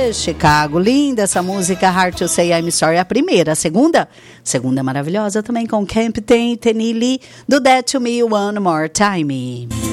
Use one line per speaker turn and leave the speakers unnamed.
Chicago, linda essa música, Hard to Say I'm Sorry, a primeira. A segunda é maravilhosa também, com Camp Tenilly, do That to Me One More Time.